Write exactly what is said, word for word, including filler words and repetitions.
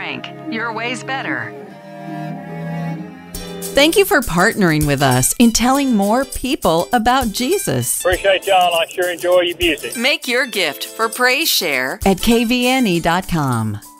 Frank. Your way's better. Thank you for partnering with us in telling more people about Jesus. Appreciate y'all. I sure enjoy your music. Make your gift for Praise Share at K V N E dot com.